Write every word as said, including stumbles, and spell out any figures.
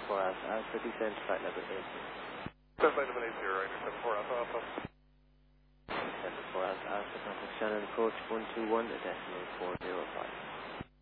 four Alpha Alpha, descend to flight level eighty. Descend flight level eighty, right, seven four Alpha Alpha. seven four Alpha Alpha, contact Shannon approach one two one, decimal four zero five.